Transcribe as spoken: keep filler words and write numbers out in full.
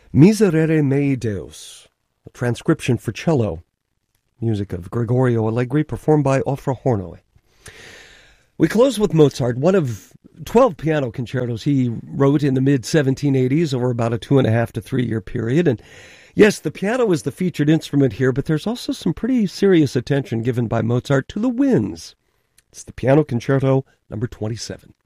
Miserere mei Deus, a transcription for cello, music of Gregorio Allegri, performed by Ofra Hornoy. We close with Mozart, one of twelve piano concertos he wrote in the mid seventeen eighties over about a two and a half to three year period. And yes, the piano is the featured instrument here, but there's also some pretty serious attention given by Mozart to the winds. It's the Piano Concerto number twenty-seven.